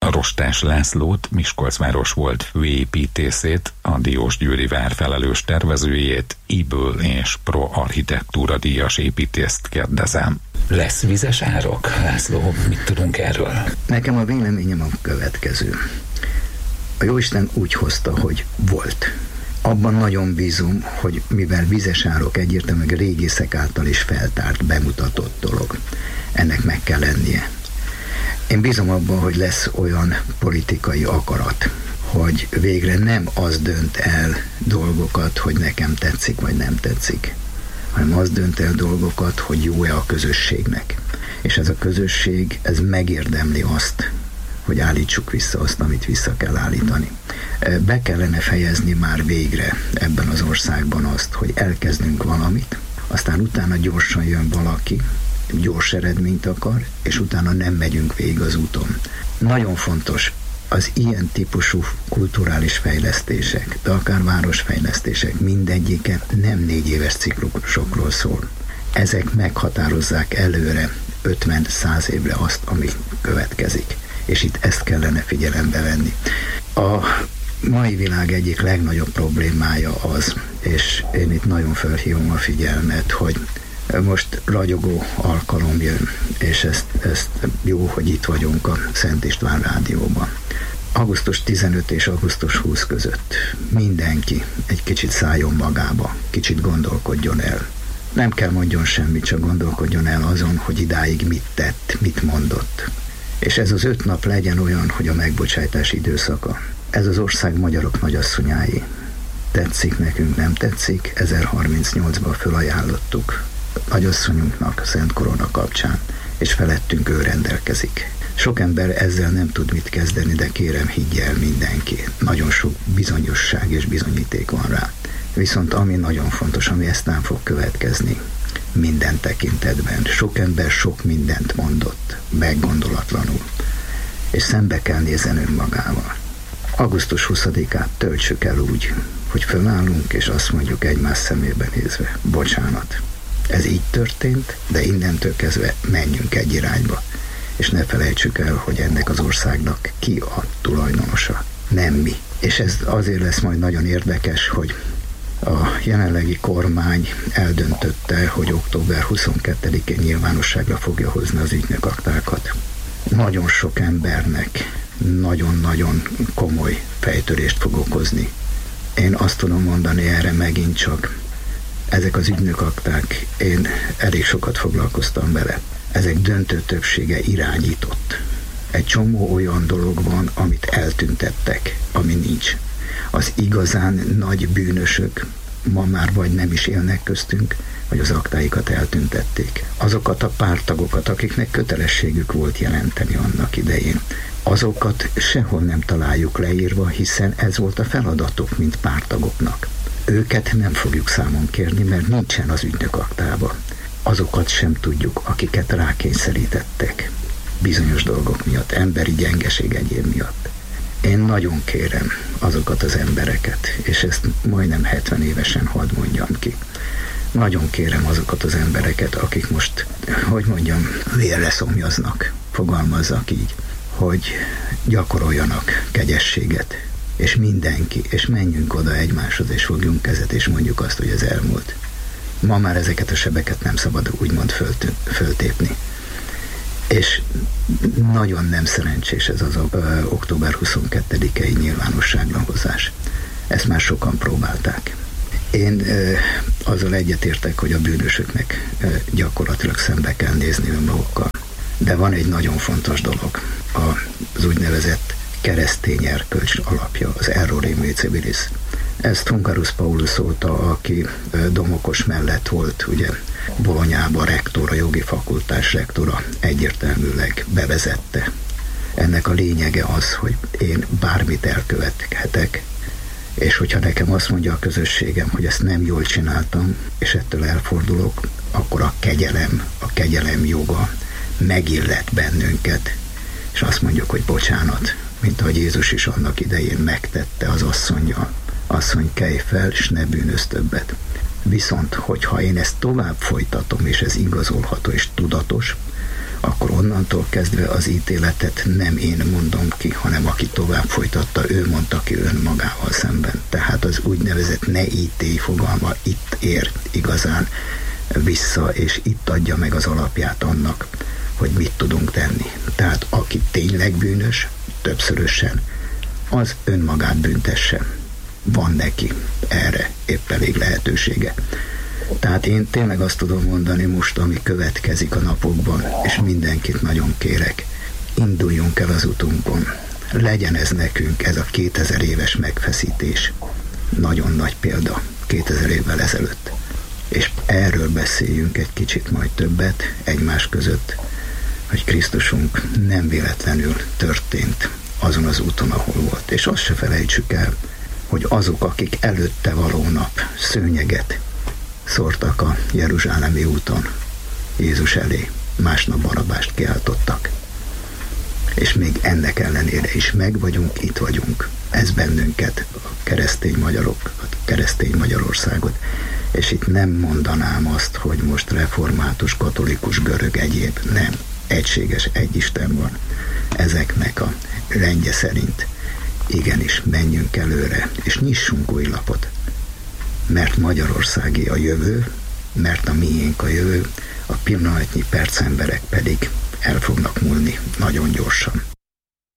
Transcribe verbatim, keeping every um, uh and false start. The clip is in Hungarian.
Rostás Lászlót, Miskolcváros volt főépítészét, a Diósgyőri vár felelős tervezőjét, I-ből és Pro Architektúra díjas építészt kérdezem. Lesz vizes árok? László, mit tudunk erről? Nekem a véleményem a következő. A Jóisten úgy hozta, hogy volt. Abban nagyon bízom, hogy mivel vizes árok egyértelműen régészek által is feltárt, bemutatott dolog, ennek meg kell lennie. Én bízom abban, hogy lesz olyan politikai akarat, hogy végre nem az dönt el dolgokat, hogy nekem tetszik vagy nem tetszik, hanem az dönt el dolgokat, hogy jó-e a közösségnek. És ez a közösség, ez megérdemli azt, hogy állítsuk vissza azt, amit vissza kell állítani. Be kellene fejezni már végre ebben az országban azt, hogy elkezdünk valamit, aztán utána gyorsan jön valaki, gyors eredményt akar, és utána nem megyünk végig az úton. Nagyon fontos az ilyen típusú kulturális fejlesztések, de akár városfejlesztések mindegyike nem négy éves ciklusokról szól. Ezek meghatározzák előre ötven-száz évre azt, ami következik. És itt ezt kellene figyelembe venni. A mai világ egyik legnagyobb problémája az, és én itt nagyon felhívom a figyelmet, hogy most ragyogó alkalom jön, és ezt, ezt jó, hogy itt vagyunk a Szent István Rádióban. augusztus tizenötödike és augusztus huszadika között mindenki egy kicsit szálljon magába, kicsit gondolkodjon el. Nem kell mondjon semmit, csak gondolkodjon el azon, hogy idáig mit tett, mit mondott. És ez az öt nap legyen olyan, hogy a megbocsájtás időszaka. Ez az ország magyarok nagyasszonyái. Tetszik nekünk, nem tetszik, ezerharmincnyolcban fölajánlottuk nagyasszonyunknak Szent Korona kapcsán, és felettünk ő rendelkezik. Sok ember ezzel nem tud mit kezdeni, de kérem, higgye el mindenki. Nagyon sok bizonyosság és bizonyíték van rá. Viszont ami nagyon fontos, ami eztán fog következni, minden tekintetben. Sok ember sok mindent mondott, meggondolatlanul, és szembe kell nézni önmagával. augusztus huszadikát töltsük el úgy, hogy fölállunk, és azt mondjuk egymás szemébe nézve, bocsánat. Ez így történt, de innentől kezdve menjünk egy irányba, és ne felejtsük el, hogy ennek az országnak ki a tulajdonosa, nem mi. És ez azért lesz majd nagyon érdekes, hogy a jelenlegi kormány eldöntötte, hogy október huszonkettedikén nyilvánosságra fogja hozni az ügynökaktákat. Nagyon sok embernek nagyon-nagyon komoly fejtörést fog okozni. Én azt tudom mondani erre megint csak, ezek az ügynökakták, én elég sokat foglalkoztam vele. Ezek döntő többsége irányított. Egy csomó olyan dolog van, amit eltüntettek, ami nincs. Az igazán nagy bűnösök ma már vagy nem is élnek köztünk, vagy az aktáikat eltüntették. Azokat a párttagokat, akiknek kötelességük volt jelenteni annak idején, azokat sehol nem találjuk leírva, hiszen ez volt a feladatuk, mint párttagoknak. Őket nem fogjuk számon kérni, mert nincsen az ügynökaktában. Azokat sem tudjuk, akiket rákényszerítettek bizonyos dolgok miatt, emberi gyengeség egyéb miatt. Én nagyon kérem azokat az embereket, és ezt majdnem hetven évesen hadd mondjam ki, nagyon kérem azokat az embereket, akik most, hogy mondjam, vérre szomjaznak, fogalmazzak így, hogy gyakoroljanak kegyességet, és mindenki, és menjünk oda egymáshoz, és fogjunk kezet, és mondjuk azt, hogy ez elmúlt. Ma már ezeket a sebeket nem szabad úgymond fölt, föltépni. És nagyon nem szerencsés ez az ö, október huszonkettedikei nyilvánosságra hozás. Ezt már sokan próbálták. Én ö, azzal egyetértek, hogy a bűnösöknek ö, gyakorlatilag szembe kell nézni önmagukkal. De van egy nagyon fontos dolog, az úgynevezett keresztény erkölcs alapja, az error civilis. Ezt Hungarus Paulus óta, aki Domokos mellett volt, ugye Bolonyában rektor, a jogi fakultás rektora, egyértelműleg bevezette. Ennek a lényege az, hogy én bármit elkövethetek, és hogyha nekem azt mondja a közösségem, hogy ezt nem jól csináltam, és ettől elfordulok, akkor a kegyelem, a kegyelem joga megillet bennünket, és azt mondjuk, hogy bocsánat, mint ahogy Jézus is annak idején megtette az asszonnyal. Asszony, kelj fel, s ne bűnözz többet. Viszont, hogyha én ezt tovább folytatom, és ez igazolható és tudatos, akkor onnantól kezdve az ítéletet nem én mondom ki, hanem aki tovább folytatta, ő mondta ki önmagával szemben. Tehát az úgynevezett ne ítélj fogalma itt ér igazán vissza, és itt adja meg az alapját annak, hogy mit tudunk tenni. Tehát aki tényleg bűnös, többszörösen, az önmagát büntesse. Van neki erre épp elég lehetősége. Tehát én tényleg azt tudom mondani most, ami következik a napokban, és mindenkit nagyon kérek, induljunk el az utunkon. Legyen ez nekünk, ez a kétezer éves megfeszítés. Nagyon nagy példa kétezer évvel ezelőtt. És erről beszéljünk egy kicsit majd többet egymás között, hogy Krisztusunk nem véletlenül történt azon az úton, ahol volt. És azt se felejtsük el, hogy azok, akik előtte való nap szőnyeget szórtak a jeruzsálemi úton Jézus elé, másnap Barabást kiáltottak. És még ennek ellenére is meg vagyunk, itt vagyunk. Ez bennünket, a keresztény magyarok, a keresztény Magyarországot. És itt nem mondanám azt, hogy most református, katolikus, görög, egyéb, nem. Egységes, egy Isten van. Ezeknek a rendje szerint igenis menjünk előre, és nyissunk új lapot. Mert Magyarországi a jövő, mert a miénk a jövő, a pillanatnyi percemberek pedig el fognak múlni nagyon gyorsan.